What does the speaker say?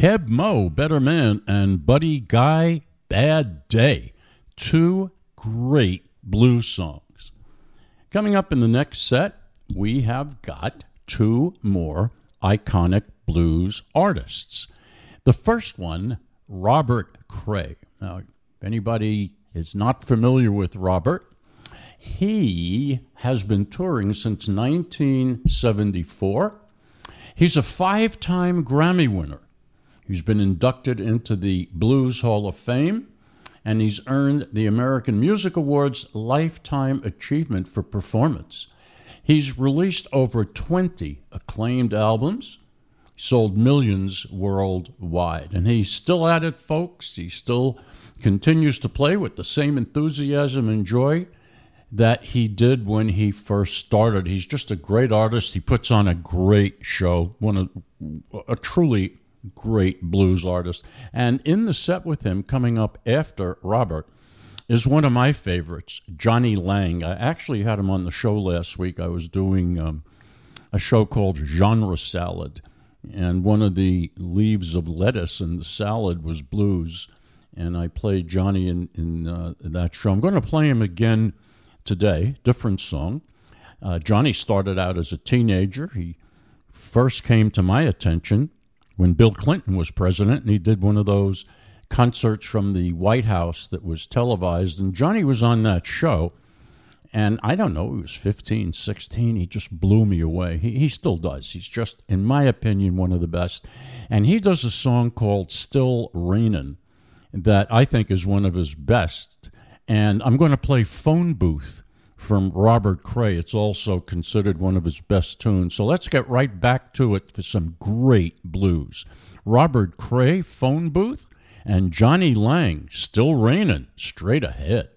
Keb Mo, Better Man, and Buddy Guy, Bad Day. Two great blues songs. Coming up in the next set, we have got two more iconic blues artists. The first one, Robert Cray. Now, if anybody is not familiar with Robert, he has been touring since 1974. He's a 5-time Grammy winner. He's been inducted into the Blues Hall of Fame, and he's earned the American Music Awards Lifetime Achievement for Performance. He's released over 20 acclaimed albums, sold millions worldwide, and he's still at it, folks. He still continues to play with the same enthusiasm and joy that he did when he first started. He's just a great artist. He puts on a great show, a truly great blues artist. And in the set with him, coming up after Robert, is one of my favorites, Johnny Lang. I actually had him on the show last week. I was doing a show called Genre Salad, and one of the leaves of lettuce in the salad was blues, and I played Johnny in that show. I'm going to play him again today, different song. Johnny started out as a teenager. He first came to my attention when Bill Clinton was president, and he did one of those concerts from the White House that was televised, and Johnny was on that show, and I don't know, he was 15, 16, he just blew me away. He still does. He's just, in my opinion, one of the best, and he does a song called Still Rainin' that I think is one of his best, and I'm going to play Phone Booth from Robert Cray. It's also considered one of his best tunes. So let's get right back to it for some great blues. Robert Cray, Phone Booth, and Johnny Lang, Still Rainin', straight ahead.